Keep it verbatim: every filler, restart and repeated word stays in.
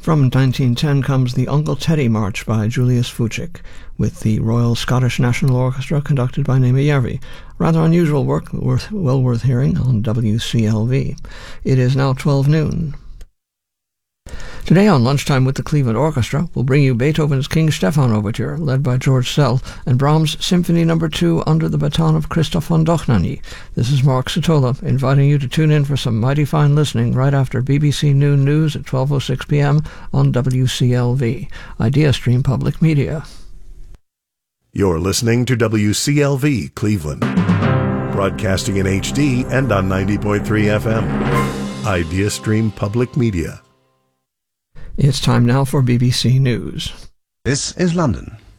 From nineteen ten comes the Uncle Teddy March by Julius Fuchik, with the Royal Scottish National Orchestra conducted by Naima Järvi. Rather unusual work, worth, well worth hearing on W C L V. It is now twelve noon. Today on Lunchtime with the Cleveland Orchestra, we'll bring you Beethoven's King Stefan Overture, led by George Szell, and Brahms' Symphony Number two under the baton of Christoph von Dohnanyi. This is Mark Satola, inviting you to tune in for some mighty fine listening right after B B C Noon News at twelve oh six p.m. on W C L V, IdeaStream Public Media. You're listening to W C L V Cleveland, broadcasting in H D and on ninety point three F M. IdeaStream Public Media. It's time now for B B C News. This is London.